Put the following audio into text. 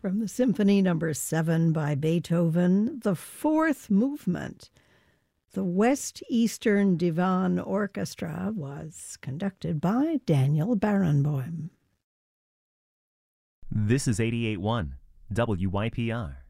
from the Symphony No. 7 by Beethoven, the fourth movement. The West Eastern Divan Orchestra was conducted by Daniel Barenboim. This is 88.1 WYPR.